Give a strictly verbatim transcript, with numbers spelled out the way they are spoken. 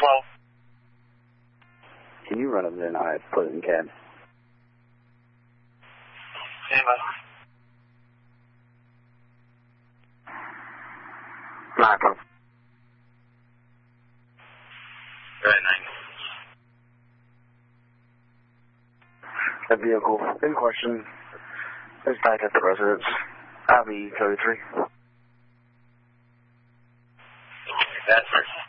twelve. Can you run up there and I put it in cab? Stand by. nine twelve. Right, nine. That vehicle in question is back at the residence. I V code three. That's right.